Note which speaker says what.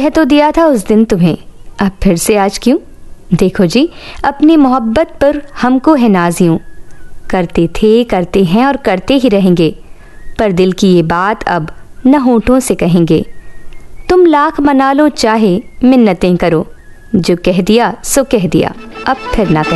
Speaker 1: कह तो दिया था उस दिन तुम्हें, अब फिर से आज क्यों? देखो जी, अपनी मोहब्बत पर हमको है नाज़ यूं, करते थे, करते हैं और करते ही रहेंगे, पर दिल की ये बात अब न होठों से कहेंगे। तुम लाख मना लो चाहे मिन्नतें करो, जो कह दिया सो कह दिया, अब फिर ना कहें।